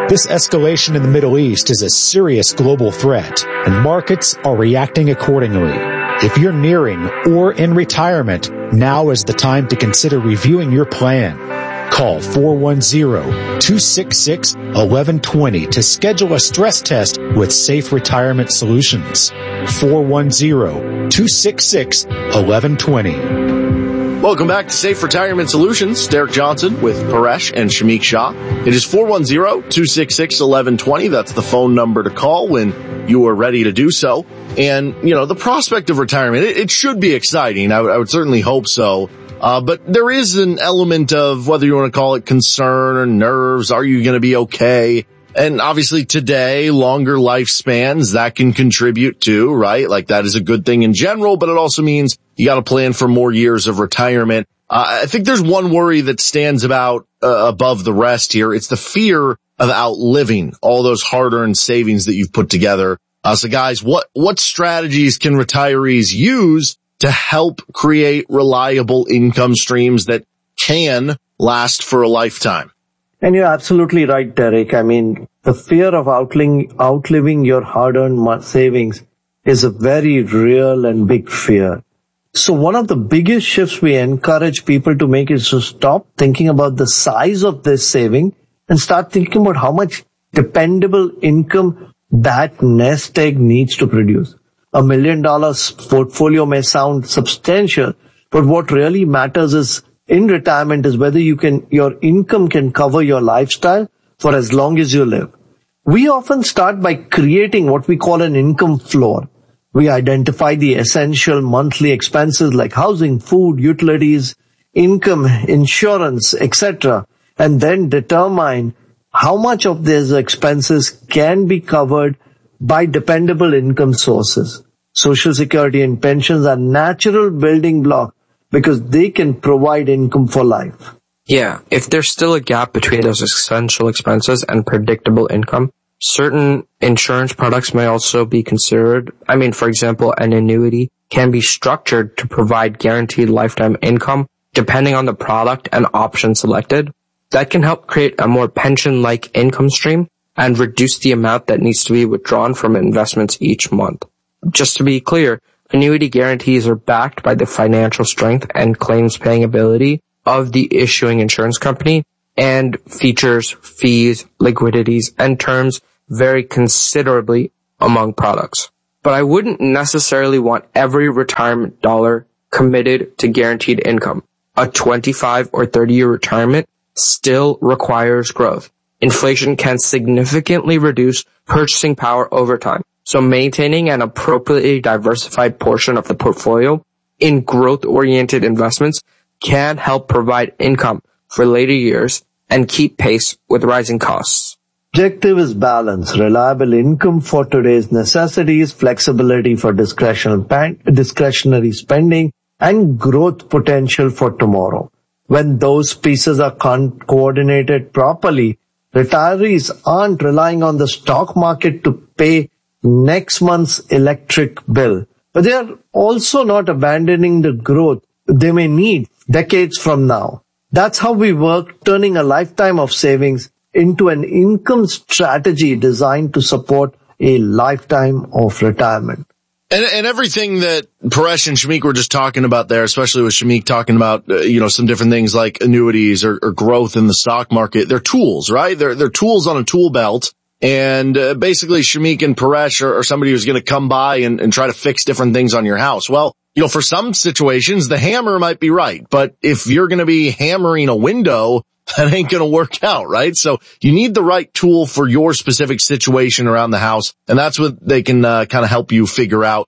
This escalation in the Middle East is a serious global threat, and markets are reacting accordingly. If you're nearing or in retirement, now is the time to consider reviewing your plan. Call 410-266-1120 to schedule a stress test with Safe Retirement Solutions. 410-266-1120. Welcome back to Safe Retirement Solutions. Derek Johnson with Paresh and Shamik Shah. It is 410-266-1120. That's the phone number to call when you are ready to do so. And, the prospect of retirement, it should be exciting. I would certainly hope so. But there is an element of, whether you want to call it concern or nerves, are you going to be okay? And obviously today, longer lifespans, that can contribute too, right? Like that is a good thing in general, but it also means you got to plan for more years of retirement. I think there's one worry that stands about above the rest here. It's the fear of outliving all those hard-earned savings that you've put together. So guys, what strategies can retirees use to help create reliable income streams that can last for a lifetime? And you're absolutely right, Derek. I mean, the fear of outliving your hard-earned savings is a very real and big fear. So one of the biggest shifts we encourage people to make is to stop thinking about the size of this saving and start thinking about how much dependable income that nest egg needs to produce. $1 million portfolio may sound substantial, but what really matters is in retirement is whether your income can cover your lifestyle for as long as you live. We often start by creating what we call an income floor. We identify the essential monthly expenses like housing, food, utilities, income, insurance, etc., and then determine how much of these expenses can be covered by dependable income sources. Social Security and pensions are natural building blocks because they can provide income for life. Yeah, if there's still a gap between those essential expenses and predictable income, certain insurance products may also be considered. I mean, for example, an annuity can be structured to provide guaranteed lifetime income depending on the product and option selected. That can help create a more pension-like income stream and reduce the amount that needs to be withdrawn from investments each month. Just to be clear, annuity guarantees are backed by the financial strength and claims paying ability of the issuing insurance company, and features, fees, liquidities, and terms vary considerably among products. But I wouldn't necessarily want every retirement dollar committed to guaranteed income. A 25 or 30-year retirement still requires growth. Inflation can significantly reduce purchasing power over time. So maintaining an appropriately diversified portion of the portfolio in growth-oriented investments can help provide income for later years and keep pace with rising costs. Objective is balance, reliable income for today's necessities, flexibility for discretionary spending, and growth potential for tomorrow. When those pieces are coordinated properly, retirees aren't relying on the stock market to pay next month's electric bill, but they are also not abandoning the growth they may need decades from now. That's how we work, turning a lifetime of savings into an income strategy designed to support a lifetime of retirement. And everything that Paresh and Shamik were just talking about there, especially with Shamik talking about, some different things like annuities or growth in the stock market, they're tools, right? They're tools on a tool belt. And basically Shamik and Paresh are somebody who's going to come by and try to fix different things on your house. Well, for some situations, the hammer might be right. But if you're going to be hammering a window, that ain't going to work out, right? So you need the right tool for your specific situation around the house. And that's what they can kind of help you figure out.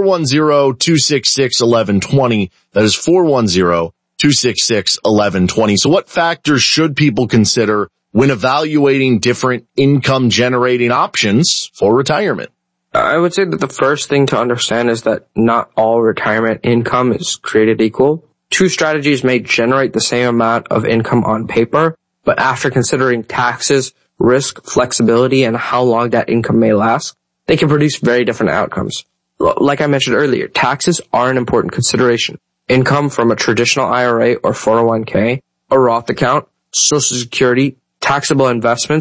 410-266-1120. That is 410-266-1120. So what factors should people consider when evaluating different income generating options for retirement? I would say that the first thing to understand is that not all retirement income is created equal. Two strategies may generate the same amount of income on paper, but after considering taxes, risk, flexibility, and how long that income may last, they can produce very different outcomes. Like I mentioned earlier, taxes are an important consideration. Income from a traditional IRA or 401k, a Roth account, Social Security, taxable investments,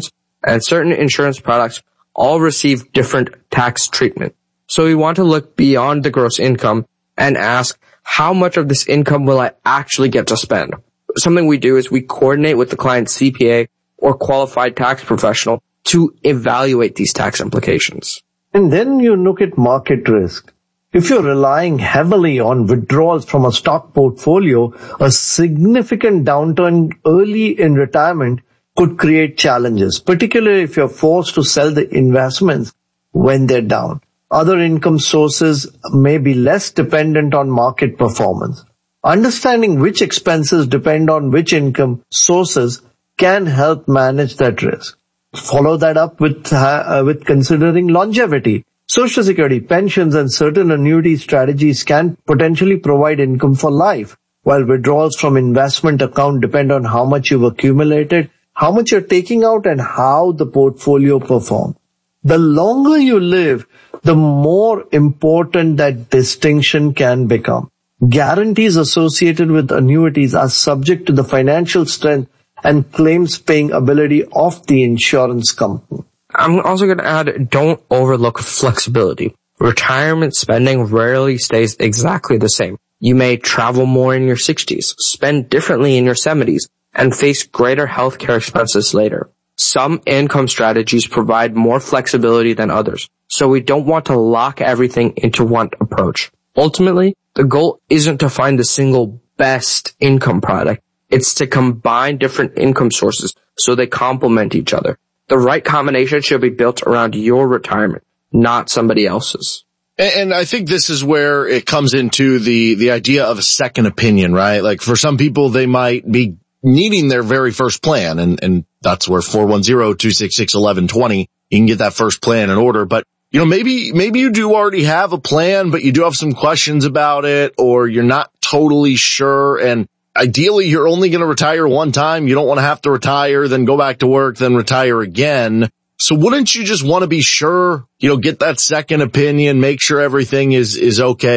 and certain insurance products all receive different tax treatment. So we want to look beyond the gross income and ask, how much of this income will I actually get to spend? Something we do is we coordinate with the client's CPA or qualified tax professional to evaluate these tax implications. And then you look at market risk. If you're relying heavily on withdrawals from a stock portfolio, a significant downturn early in retirement could create challenges, particularly if you're forced to sell the investments when they're down. Other income sources may be less dependent on market performance. Understanding which expenses depend on which income sources can help manage that risk. Follow that up with considering longevity. Social Security, pensions, and certain annuity strategies can potentially provide income for life, while withdrawals from investment account depend on how much you've accumulated, how much you're taking out, and how the portfolio performs. The longer you live, the more important that distinction can become. Guarantees associated with annuities are subject to the financial strength and claims paying ability of the insurance company. I'm also going to add, don't overlook flexibility. Retirement spending rarely stays exactly the same. You may travel more in your 60s, spend differently in your 70s, and face greater healthcare expenses later. Some income strategies provide more flexibility than others, so we don't want to lock everything into one approach. Ultimately, the goal isn't to find the single best income product. It's to combine different income sources so they complement each other. The right combination should be built around your retirement, not somebody else's. And I think this is where it comes into the idea of a second opinion, right? Like for some people, they might be needing their very first plan, and that's where 410-266-1120, you can get that first plan in order. But, you know, maybe you do already have a plan, but you do have some questions about it, or you're not totally sure, and ideally you're only going to retire one time. You don't want to have to retire, then go back to work, then retire again. So wouldn't you just want to be sure, you know, get that second opinion, make sure everything is okay?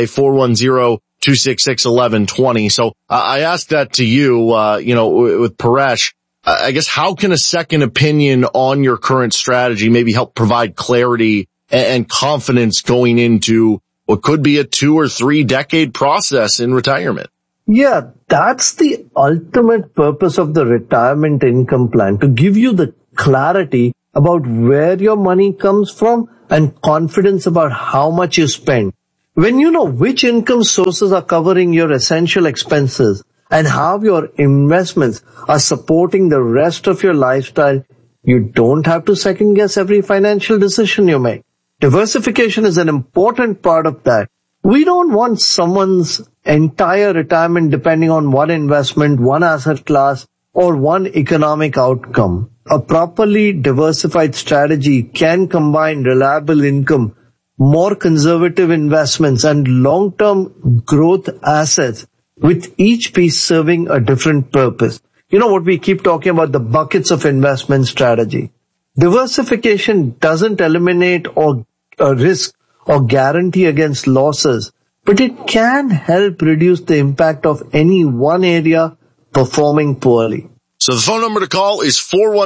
410-266-1120. So I asked that to you, with Paresh. I guess how can a second opinion on your current strategy maybe help provide clarity and confidence going into what could be a 2 or 3 decade process in retirement? Yeah, that's the ultimate purpose of the retirement income plan, to give you the clarity about where your money comes from and confidence about how much you spend. When you know which income sources are covering your essential expenses and how your investments are supporting the rest of your lifestyle, you don't have to second guess every financial decision you make. Diversification is an important part of that. We don't want someone's entire retirement depending on one investment, one asset class, or one economic outcome. A properly diversified strategy can combine reliable income, more conservative investments, and long-term growth assets, with each piece serving a different purpose. You know what we keep talking about, the buckets of investment strategy. Diversification doesn't eliminate or risk or guarantee against losses, but it can help reduce the impact of any one area performing poorly. So the phone number to call is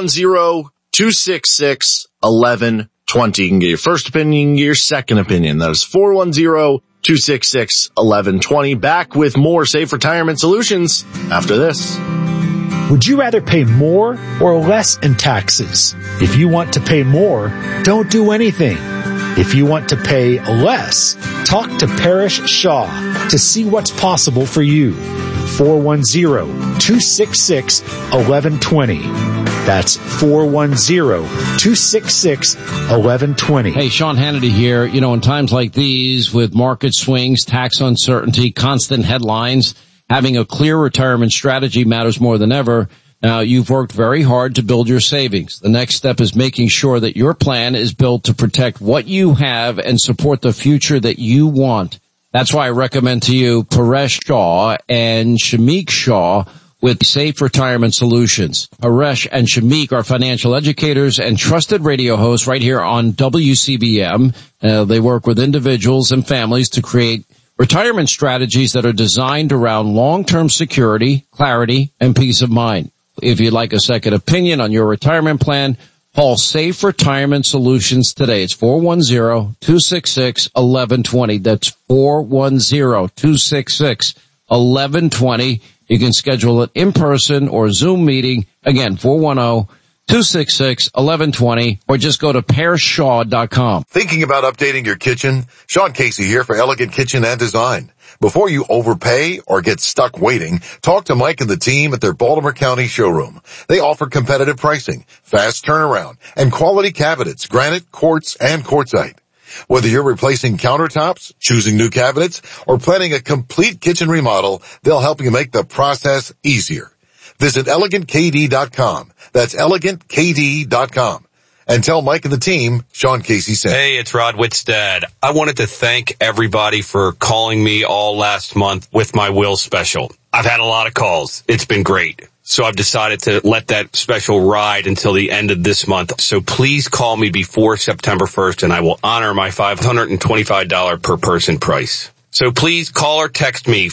410-266-1120. You can get your first opinion, you can get your second opinion. That is 410-266-1120. Back with more Safe Retirement Solutions after this. Would you rather pay more or less in taxes? If you want to pay more, don't do anything. If you want to pay less, talk to Paresh Shah to see what's possible for you. 410-266-1120. That's 410-266-1120. Hey, Sean Hannity here. You know, in times like these, with market swings, tax uncertainty, constant headlines, having a clear retirement strategy matters more than ever. Now, you've worked very hard to build your savings. The next step is making sure that your plan is built to protect what you have and support the future that you want. That's why I recommend to you Paresh Shah and Shamik Shah with Safe Retirement Solutions. Paresh and Shamik are financial educators and trusted radio hosts right here on WCBM. They work with individuals and families to create retirement strategies that are designed around long-term security, clarity, and peace of mind. If you'd like a second opinion on your retirement plan, Call Safe Retirement Solutions today. It's 410-266-1120. That's 410-266-1120. You can schedule it in person or Zoom meeting. Again, 410-266-1120, or just go to pearshaw.com. Thinking about updating your kitchen? Sean Casey here for Elegant Kitchen and Design. Before you overpay or get stuck waiting, talk to Mike and the team at their Baltimore County showroom. They offer competitive pricing, fast turnaround, and quality cabinets, granite, quartz, and quartzite. Whether you're replacing countertops, choosing new cabinets, or planning a complete kitchen remodel, they'll help you make the process easier. Visit ElegantKD.com. That's ElegantKD.com. And tell Mike and the team, Sean Casey said. Hey, it's Rod Whitstad. I wanted to thank everybody for calling me all last month with my will special. I've had a lot of calls. It's been great. So I've decided to let that special ride until the end of this month. So please call me before September 1st and I will honor my $525 per person price. So please call or text me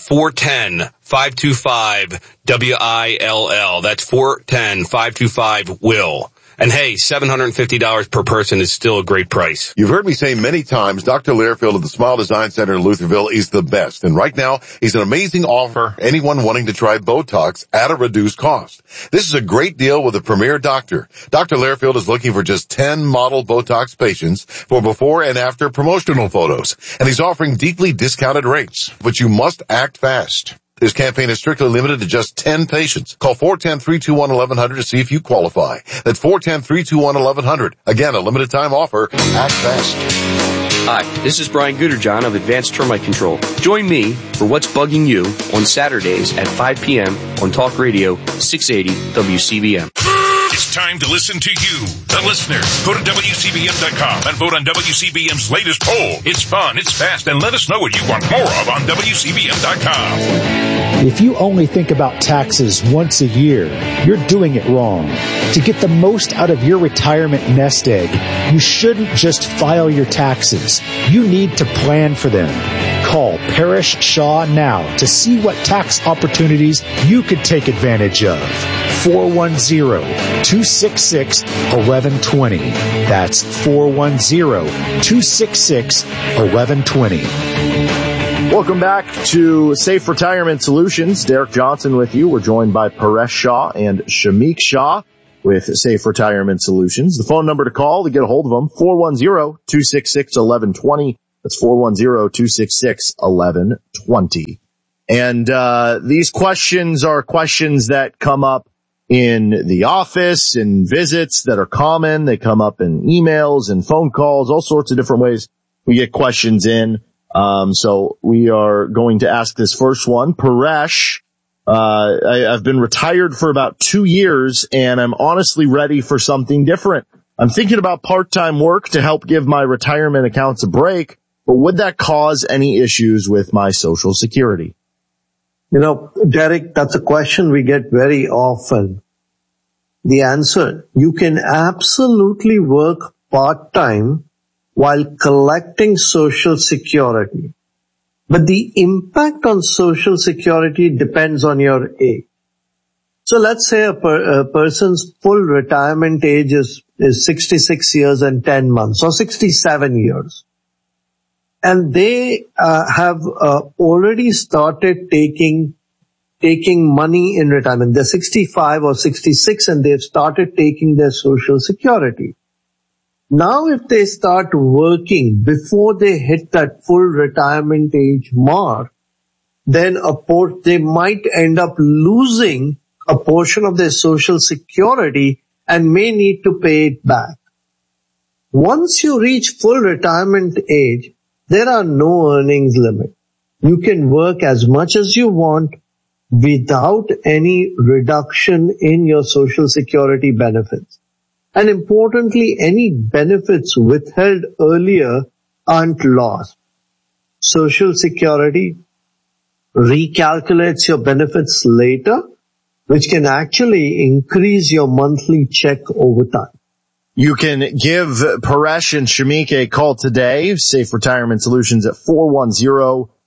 410-525-WILL. That's 410-525-WILL. And hey, $750 per person is still a great price. You've heard me say many times, Dr. Learfield of the Smile Design Center in Lutherville is the best. And right now, he's an amazing offer for anyone wanting to try Botox at a reduced cost. This is a great deal with a premier doctor. Dr. Learfield is looking for just 10 model Botox patients for before and after promotional photos. And he's offering deeply discounted rates. But you must act fast. This campaign is strictly limited to just 10 patients. Call 410-321-1100 to see if you qualify. That's 410-321-1100. Again, a limited time offer. Act fast. Hi, this is Brian Gooderjohn of Advanced Termite Control. Join me for What's Bugging You on Saturdays at 5 p.m. on Talk Radio 680 WCBM. It's time to listen to you, the listener. Go to WCBM.com and vote on WCBM's latest poll. It's fun, it's fast, and let us know what you want more of on WCBM.com. If you only think about taxes once a year, you're doing it wrong. To get the most out of your retirement nest egg, you shouldn't just file your taxes. You need to plan for them. Call Parrish Shaw now to see what tax opportunities you could take advantage of. 410-266-1120. That's 410-266-1120. Welcome back to Safe Retirement Solutions. Derek Johnson with you. We're joined by Paresh Shah and Shamik Shah with Safe Retirement Solutions. The phone number to call to get a hold of them, 410-266-1120. That's 410-266-1120. And these questions are questions that come up in the office, in visits that are common. They come up in emails and phone calls, all sorts of different ways we get questions in. So we are going to ask this first one. Paresh, I've been retired for about 2 years and I'm honestly ready for something different. I'm thinking about part-time work to help give my retirement accounts a break, but would that cause any issues with my Social Security? You know, Derek, that's a question we get very often. The answer, you can absolutely work part-time while collecting Social Security. But the impact on Social Security depends on your age. So let's say a person's full retirement age is 66 years and 10 months or 67 years. And they have already started taking money in retirement. They're 65 or 66 and they've started taking their Social Security. Now if they start working before they hit that full retirement age mark, then they might end up losing a portion of their Social Security and may need to pay it back. Once you reach full retirement age, there are no earnings limit. You can work as much as you want without any reduction in your Social Security benefits. And importantly, any benefits withheld earlier aren't lost. Social Security recalculates your benefits later, which can actually increase your monthly check over time. You can give Paresh and Shamik a call today. Safe Retirement Solutions at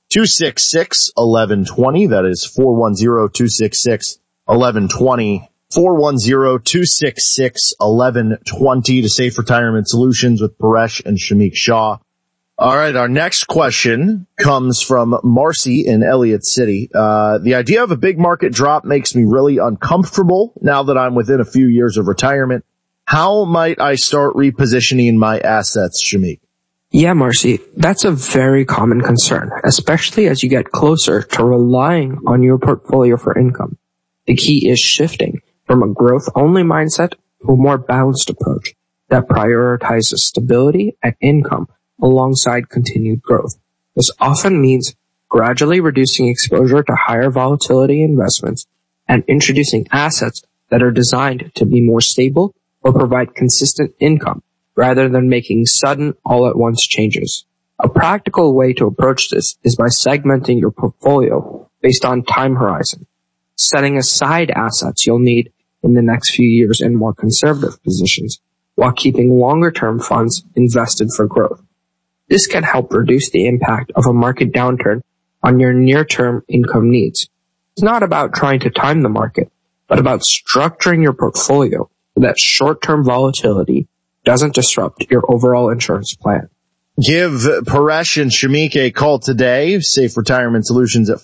410-266-1120. That is 410-266-1120. 410-266-1120 to Safe Retirement Solutions with Paresh and Shamik Shah. All right, our next question comes from Marcy in Elliott City. The idea of a big market drop makes me really uncomfortable now that I'm within a few years of retirement. How might I start repositioning my assets, Shamik? Yeah, Marcy, that's a very common concern, especially as you get closer to relying on your portfolio for income. The key is shifting from a growth-only mindset to a more balanced approach that prioritizes stability and income alongside continued growth. This often means gradually reducing exposure to higher volatility investments and introducing assets that are designed to be more stable or provide consistent income rather than making sudden all-at-once changes. A practical way to approach this is by segmenting your portfolio based on time horizon, setting aside assets you'll need in the next few years in more conservative positions, while keeping longer-term funds invested for growth. This can help reduce the impact of a market downturn on your near-term income needs. It's not about trying to time the market, but about structuring your portfolio so that short-term volatility doesn't disrupt your overall insurance plan. Give Paresh and Shamik a call today. Safe Retirement Solutions at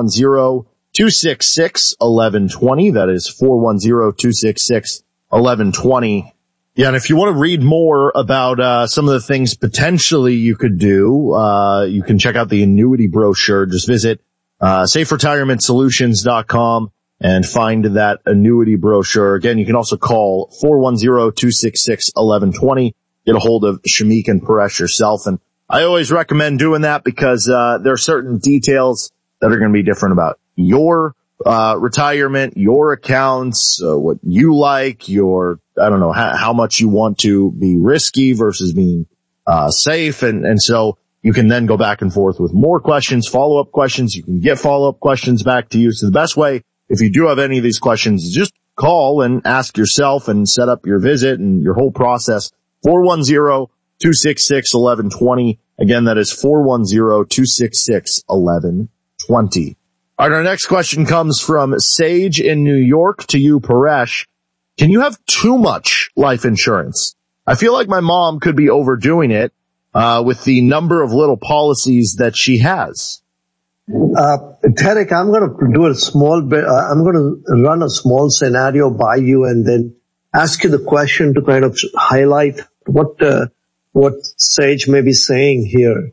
410-266-1120. That is 410-266-1120. Yeah, and if you want to read more about some of the things potentially you could do, you can check out the annuity brochure. Just visit saferetirementsolutions.com and find that annuity brochure. Again, you can also call 410-266-1120. Get a hold of Shamik and Paresh yourself. And I always recommend doing that because there are certain details that are going to be different about your retirement, your accounts, what you like, I don't know, how much you want to be risky versus being safe. And so you can then go back and forth with more questions, follow-up questions. You can get follow-up questions back to you. So the best way, if you do have any of these questions, is just call and ask yourself and set up your visit and your whole process. 410-266-1120. Again, that is 410-266-1120. All right, our next question comes from Sage in New York to you, Paresh. Can you have too much life insurance? I feel like my mom could be overdoing it with the number of little policies that she has. Derek, I'm going to do a small bit. I'm going to run a small scenario by you and then ask you the question to kind of highlight what Sage may be saying here,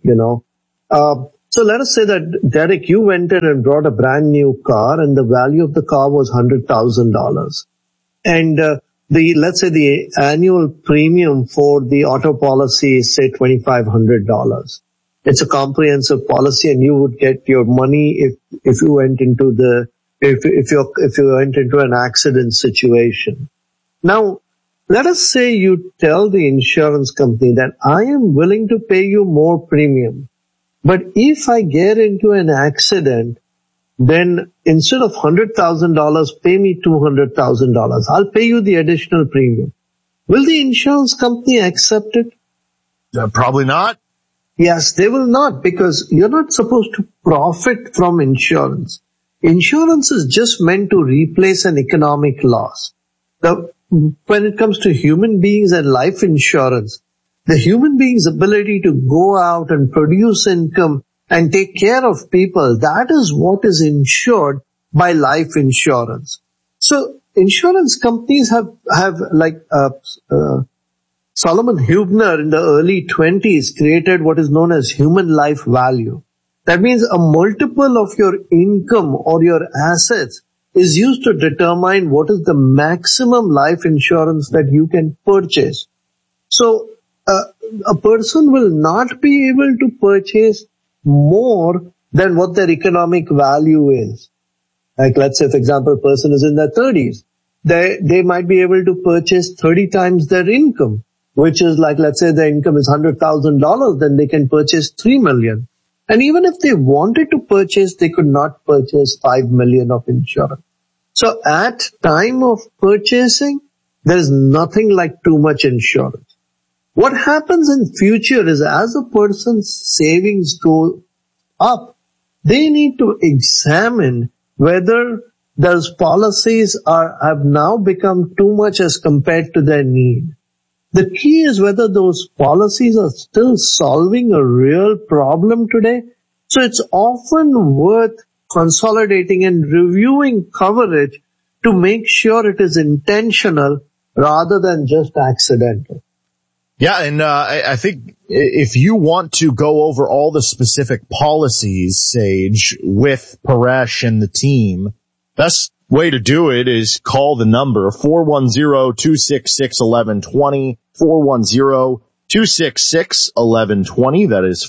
So let us say that, Derek, you went in and brought a brand new car and the value of the car was $100,000. And let's say the annual premium for the auto policy is, say, $2,500. It's a comprehensive policy and you would get your money if you went into if you went into an accident situation. Now, let us say you tell the insurance company that I am willing to pay you more premium. But if I get into an accident, then instead of $100,000, pay me $200,000. I'll pay you the additional premium. Will the insurance company accept it? Probably not. Yes, they will not, because you're not supposed to profit from insurance. Insurance is just meant to replace an economic loss. Now, when it comes to human beings and life insurance, the human being's ability to go out and produce income and take care of people, that is what is insured by life insurance. So insurance companies have like Solomon Huebner in the early 20s created what is known as human life value. That means a multiple of your income or your assets is used to determine what is the maximum life insurance that you can purchase. So a person will not be able to purchase more than what their economic value is. Like, let's say, for example, a person is in their 30s. They might be able to purchase 30 times their income, which is like, let's say their income is $100,000, then they can purchase $3 million. And even if they wanted to purchase, they could not purchase $5 million of insurance. So at time of purchasing, there's nothing like too much insurance. What happens in future is, as a person's savings go up, they need to examine whether those policies have now become too much as compared to their need. The key is whether those policies are still solving a real problem today. So it's often worth consolidating and reviewing coverage to make sure it is intentional rather than just accidental. Yeah, and I think if you want to go over all the specific policies, Sage, with Paresh and the team, best way to do it is call the number 410-266-1120, 410-266-1120. That is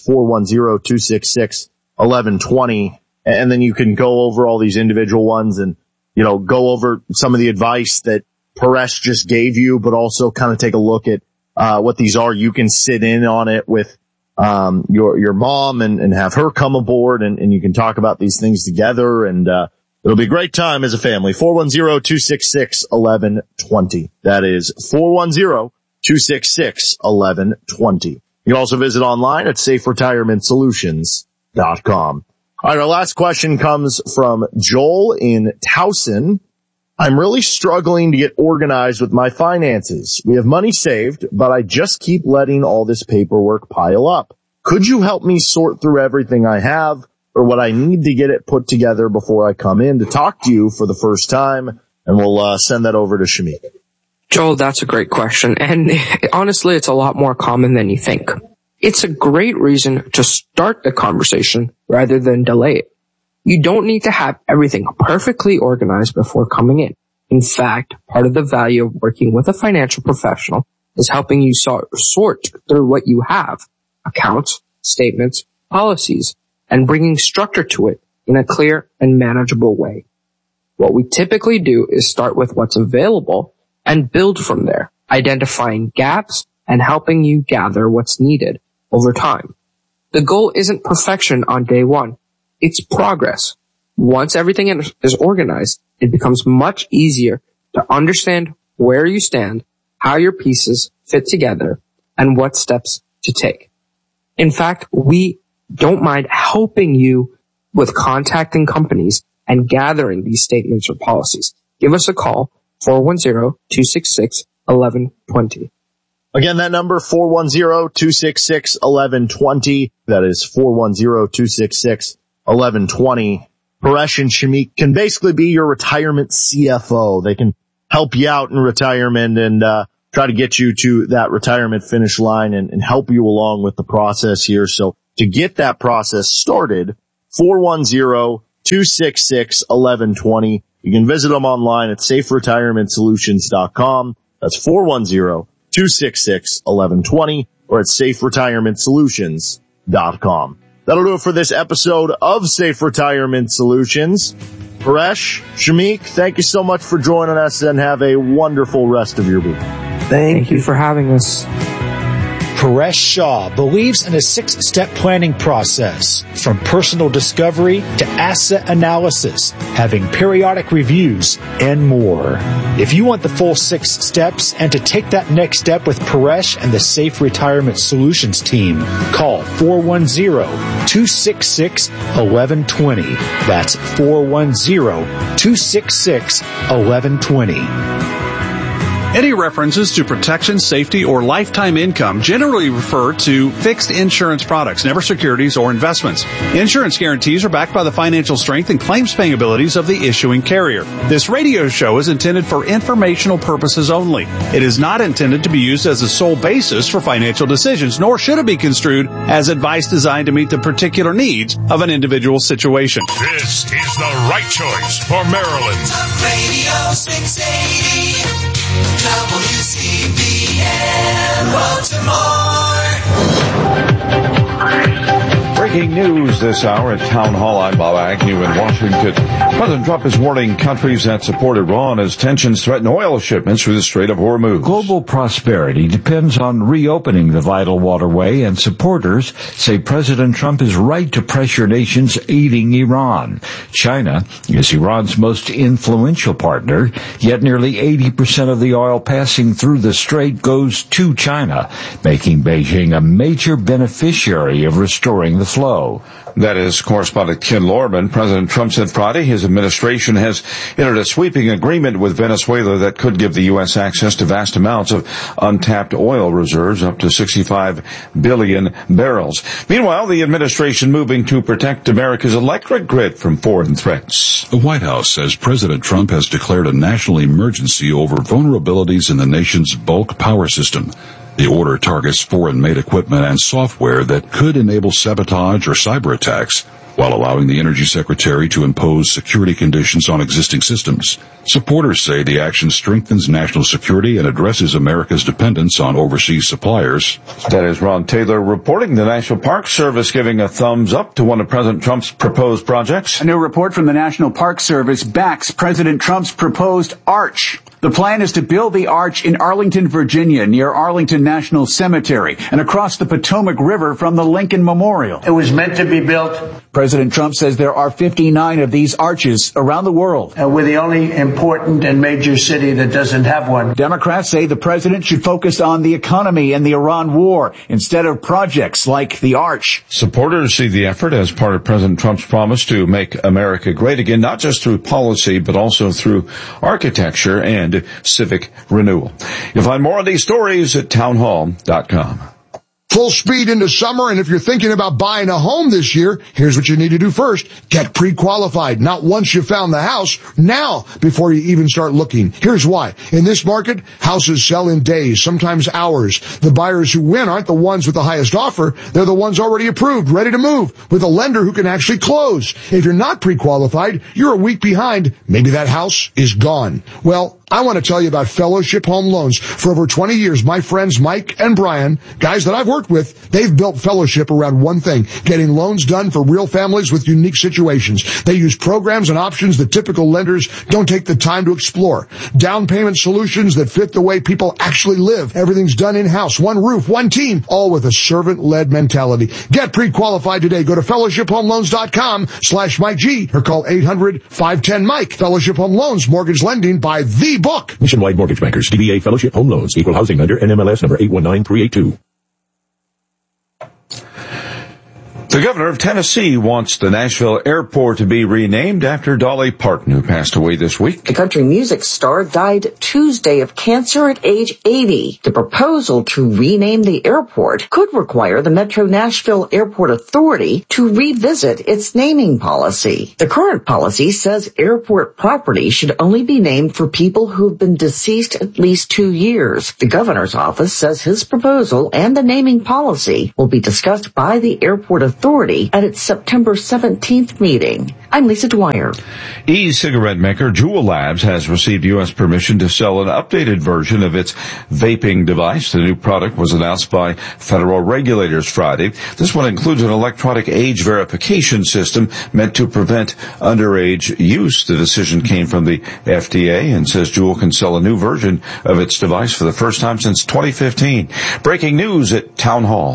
410-266-1120. And then you can go over all these individual ones and, you know, go over some of the advice that Paresh just gave you, but also kind of take a look at what these are. You can sit in on it with your mom and have her come aboard, and you can talk about these things together, and it'll be a great time as a family. 410-266-1120. That is 410-266-1120. You can also visit online at saferetirementsolutions.com. All right, our last question comes from Joel in Towson. I'm really struggling to get organized with my finances. We have money saved, but I just keep letting all this paperwork pile up. Could you help me sort through everything I have or what I need to get it put together before I come in to talk to you for the first time? And we'll send that over to Shamik. Joel, that's a great question. And honestly, it's a lot more common than you think. It's a great reason to start the conversation rather than delay it. You don't need to have everything perfectly organized before coming in. In fact, part of the value of working with a financial professional is helping you sort through what you have, accounts, statements, policies, and bringing structure to it in a clear and manageable way. What we typically do is start with what's available and build from there, identifying gaps and helping you gather what's needed over time. The goal isn't perfection on day one. It's progress. Once everything is organized, it becomes much easier to understand where you stand, how your pieces fit together, and what steps to take. In fact, we don't mind helping you with contacting companies and gathering these statements or policies. Give us a call, 410-266-1120. Again, that number, 410-266-1120. That is 410-266-1120. Paresh and Shamik can basically be your retirement CFO. They can help you out in retirement and try to get you to that retirement finish line and help you along with the process here. So to get that process started, 410-266-1120. You can visit them online at saferetirementsolutions.com. That's 410-266-1120 or at saferetirementsolutions.com. That'll do it for this episode of Safe Retirement Solutions. Paresh, Shamik, thank you so much for joining us and have a wonderful rest of your week. Thank you for having us. Paresh Shah believes in a 6-step planning process, from personal discovery to asset analysis, having periodic reviews, and more. If you want the full 6 steps and to take that next step with Paresh and the Safe Retirement Solutions team, call 410-266-1120. That's 410-266-1120. Any references to protection, safety, or lifetime income generally refer to fixed insurance products, never securities or investments. Insurance guarantees are backed by the financial strength and claims-paying abilities of the issuing carrier. This radio show is intended for informational purposes only. It is not intended to be used as a sole basis for financial decisions, nor should it be construed as advice designed to meet the particular needs of an individual situation. This is the right choice for Maryland. Talk Radio 680. WCBM Baltimore. Breaking news this hour at Town Hall. I'm Bob Agnew in Washington. President Trump is warning countries that support Iran as tensions threaten oil shipments through the Strait of Hormuz. Global prosperity depends on reopening the vital waterway, and supporters say President Trump is right to pressure nations aiding Iran. China is Iran's most influential partner, yet nearly 80% of the oil passing through the strait goes to China, making Beijing a major beneficiary of restoring the flow. flow. That is correspondent Ken Lorman. President Trump said Friday his administration has entered a sweeping agreement with Venezuela that could give the U.S. access to vast amounts of untapped oil reserves, up to 65 billion barrels. Meanwhile, the administration moving to protect America's electric grid from foreign threats. The White House says President Trump has declared a national emergency over vulnerabilities in the nation's bulk power system. The order targets foreign-made equipment and software that could enable sabotage or cyber attacks, while allowing the Energy Secretary to impose security conditions on existing systems. Supporters say the action strengthens national security and addresses America's dependence on overseas suppliers. That is Ron Taylor reporting. The National Park Service giving a thumbs up to one of President Trump's proposed projects. A new report from the National Park Service backs President Trump's proposed arch. The plan is to build the arch in Arlington, Virginia, near Arlington National Cemetery, and across the Potomac River from the Lincoln Memorial. It was meant to be built. President Trump says there are 59 of these arches around the world. We're the only important and major city that doesn't have one. Democrats say the president should focus on the economy and the Iran war instead of projects like the arch. Supporters see the effort as part of President Trump's promise to make America great again, not just through policy, but also through architecture and civic renewal. You'll find more of these stories at townhall.com. Full speed into summer, and if you're thinking about buying a home this year, here's what you need to do first. Get pre-qualified. Not once you found the house, now before you even start looking. Here's why. In this market, houses sell in days, sometimes hours. The buyers who win aren't the ones with the highest offer. They're the ones already approved, ready to move, with a lender who can actually close. If you're not pre-qualified, you're a week behind. Maybe that house is gone. Well, I want to tell you about Fellowship Home Loans. For over 20 years, my friends Mike and Brian, guys that I've worked with, they've built Fellowship around one thing, getting loans done for real families with unique situations. They use programs and options that typical lenders don't take the time to explore. Down payment solutions that fit the way people actually live. Everything's done in-house, one roof, one team, all with a servant-led mentality. Get pre-qualified today. Go to fellowshiphomeloans.com/Mike G or call 800-510-MIKE. Fellowship Home Loans, mortgage lending by the book. Nationwide Mortgage Bankers, DBA Fellowship Home Loans, Equal Housing Lender, NMLS number 819382. The governor of Tennessee wants the Nashville airport to be renamed after Dolly Parton, who passed away this week. The country music star died Tuesday of cancer at age 80. The proposal to rename the airport could require the Metro Nashville Airport Authority to revisit its naming policy. The current policy says airport property should only be named for people who have been deceased at least 2 years. The governor's office says his proposal and the naming policy will be discussed by the airport authority at its September 17th meeting. I'm Lisa Dwyer. E-cigarette maker Juul Labs has received U.S. permission to sell an updated version of its vaping device. The new product was announced by federal regulators Friday. This one includes an electronic age verification system meant to prevent underage use. The decision came from the FDA and says Juul can sell a new version of its device for the first time since 2015. Breaking news at Town Hall.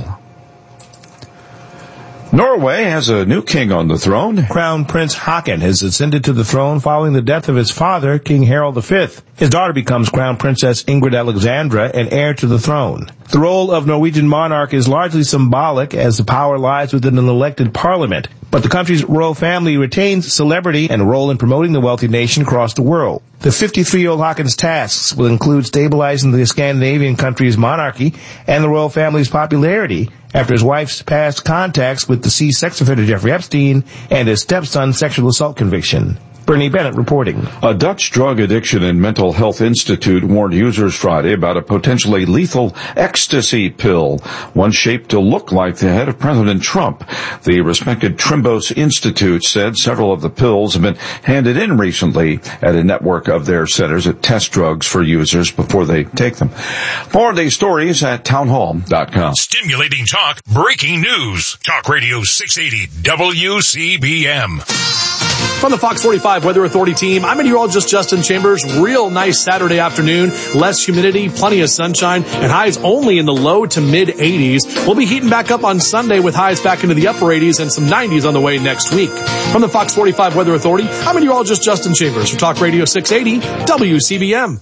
Norway has a new king on the throne. Crown Prince Haakon has ascended to the throne following the death of his father, King Harald V. His daughter becomes Crown Princess Ingrid Alexandra and heir to the throne. The role of Norwegian monarch is largely symbolic as the power lies within an elected parliament. But the country's royal family retains celebrity and a role in promoting the wealthy nation across the world. The 53-year-old Haakon's tasks will include stabilizing the Scandinavian country's monarchy and the royal family's popularity after his wife's past contacts with the sex offender Jeffrey Epstein and his stepson's sexual assault conviction. Bernie Bennett reporting. A Dutch drug addiction and mental health institute warned users Friday about a potentially lethal ecstasy pill, one shaped to look like the head of President Trump. The respected Trimbos Institute said several of the pills have been handed in recently at a network of their centers that test drugs for users before they take them. More of these stories at townhall.com. Stimulating talk, breaking news. Talk Radio 680 WCBM. From the Fox 45 Weather Authority team, I'm meteorologist Justin Chambers. Real nice Saturday afternoon. Less humidity, plenty of sunshine, and highs only in the low to mid 80s. We'll be heating back up on Sunday with highs back into the upper 80s and some 90s on the way next week. From the Fox 45 Weather Authority, I'm meteorologist Justin Chambers for Talk Radio 680 WCBM.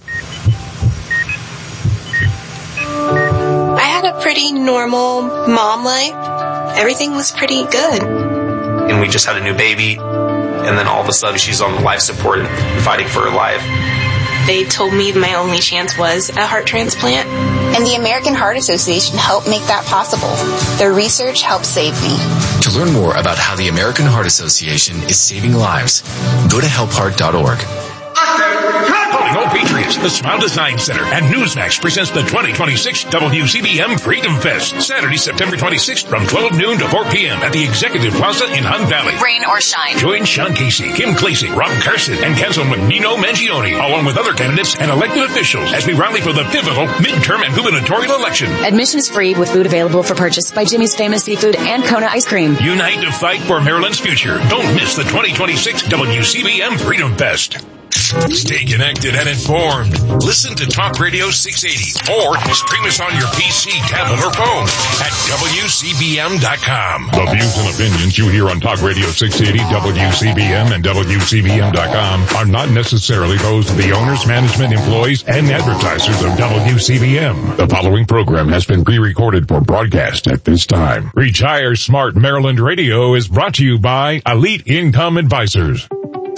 I had a pretty normal mom life. everything was pretty good. And we just had a new baby, and then all of a sudden she's on life support and fighting for her life. They told me my only chance was a heart transplant. And the American Heart Association helped make that possible. Their research helped save me. To learn more about how the American Heart Association is saving lives, go to helpheart.org. Calling all Patriots, the Smile Design Center and Newsmax presents the 2026 WCBM Freedom Fest, Saturday, September 26th from 12 noon to 4 p.m. at the Executive Plaza in Hunt Valley. Rain or shine. Join Sean Casey, Kim Clasey, Rob Carson, and Councilman Nino Mangione, along with other candidates and elected officials as we rally for the pivotal midterm and gubernatorial election. Admission is free with food available for purchase by Jimmy's Famous Seafood and Kona Ice Cream. Unite to fight for Maryland's future. Don't miss the 2026 WCBM Freedom Fest. Stay connected and informed. Listen to Talk Radio 680 or stream us on your PC, tablet, or phone at WCBM.com. The views and opinions you hear on Talk Radio 680, WCBM, and WCBM.com are not necessarily those of the owners, management, employees, and advertisers of WCBM. The following program has been pre-recorded for broadcast at this time. Retire Smart Maryland Radio is brought to you by Elite Income Advisors.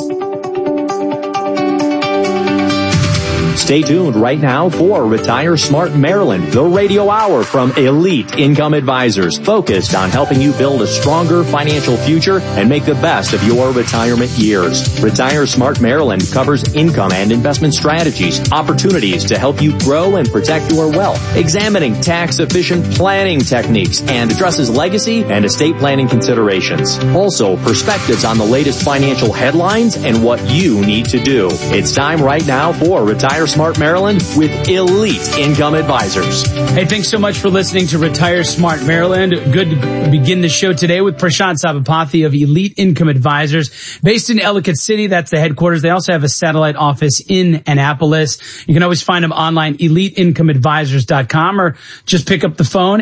Stay tuned right now for Retire Smart Maryland, the radio hour from Elite Income Advisors, focused on helping you build a stronger financial future and make the best of your retirement years. Retire Smart Maryland covers income and investment strategies, opportunities to help you grow and protect your wealth, examining tax-efficient planning techniques, and addresses legacy and estate planning considerations. Also, perspectives on the latest financial headlines and what you need to do. It's time right now for Retire Smart Maryland with Elite Income Advisors. Hey, thanks so much for listening to Retire Smart Maryland. Good to begin the show today with Prashant Sabapathy of Elite Income Advisors, based in Ellicott City. That's the headquarters. They also have a satellite office in Annapolis. You can always find them online, eliteincomeadvisors.com, or just pick up the phone,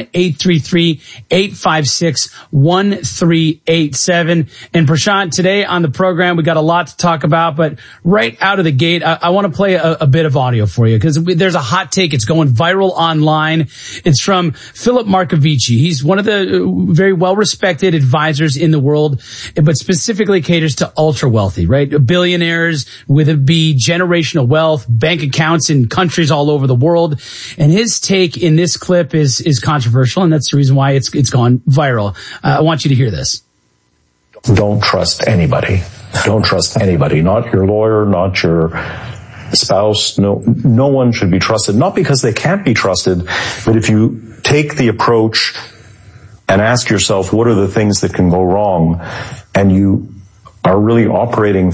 833-856-1387. And Prashant, today on the program, we got a lot to talk about, but right out of the gate, I want to play a bit of audio for you because there's a hot take. It's going viral online. It's from Philip Markovici. He's one of the very well-respected advisors in the world, but specifically caters to ultra wealthy, right? Billionaires with a B, generational wealth, bank accounts in countries all over the world. And his take in this clip is controversial, and that's the reason why it's gone viral. I want you to hear this. Don't trust anybody. Don't trust anybody. Not your lawyer, not your spouse. No one should be trusted. Not because they can't be trusted, but if you take the approach and ask yourself, what are the things that can go wrong? And you are really operating